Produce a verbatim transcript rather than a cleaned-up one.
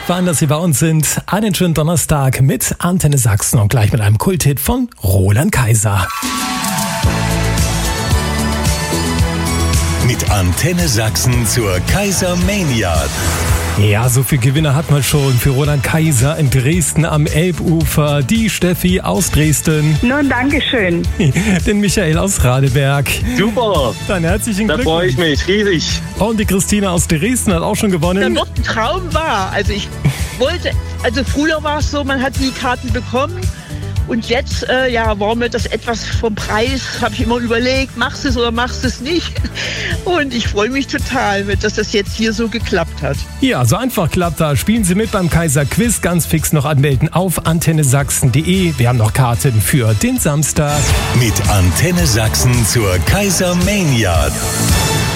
Fein, dass Sie bei uns sind. Einen schönen Donnerstag mit Antenne Sachsen und gleich mit einem Kulthit von Roland Kaiser. Mit Antenne Sachsen zur Kaisermania. Ja, so viel Gewinner hat man schon für Roland Kaiser in Dresden am Elbufer. Die Steffi aus Dresden. Nun, danke schön. Den Michael aus Radeberg. Super. Dann herzlichen Da Glückwunsch. freue ich mich riesig. Und die Christina aus Dresden hat auch schon Da gewonnen. wird ein Traum wahr. Also ich wollte, also früher war es so, man hat die Karten bekommen und jetzt, äh, ja, war mir das etwas vom Preis, habe ich immer überlegt, machst du es oder machst du es nicht? Und ich freue mich total, dass das jetzt hier so geklappt hat. Ja, so einfach klappt das. Spielen Sie mit beim Kaiser Quiz. Ganz fix noch anmelden auf antenne sachsen punkt de. Wir haben noch Karten für den Samstag. Mit Antenne Sachsen zur Kaisermania.